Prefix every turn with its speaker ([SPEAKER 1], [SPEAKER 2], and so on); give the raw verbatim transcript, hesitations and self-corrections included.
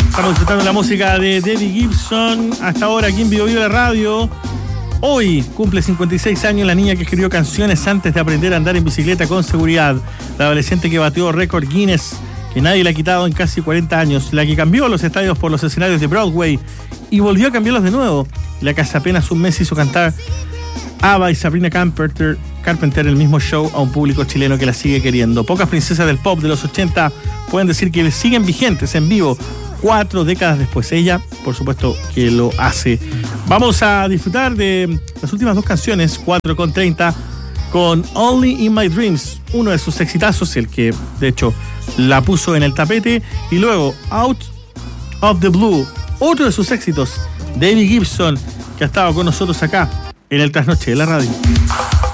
[SPEAKER 1] Estamos disfrutando la música de Debbie Gibson hasta ahora aquí en Vivo Vivo de Radio. Hoy cumple cincuenta y seis años la niña que escribió canciones antes de aprender a andar en bicicleta con seguridad. La adolescente que batió récord Guinness que nadie le ha quitado en casi cuarenta años. La que cambió los estadios por los escenarios de Broadway y volvió a cambiarlos de nuevo. La que hace apenas un mes hizo cantar ABBA y Sabrina Carpenter, Carpenter el mismo show a un público chileno que la sigue queriendo. Pocas princesas del pop de los ochenta pueden decir que siguen vigentes en vivo cuatro décadas después. Ella, por supuesto, que lo hace. Vamos a disfrutar de las últimas dos canciones, cuatro con treinta, con Only in My Dreams, uno de sus exitazos, el que de hecho la puso en el tapete, y luego Out of the Blue, otro de sus éxitos, Debbie Gibson, que ha estado con nosotros acá en el Trasnoche de la Radio.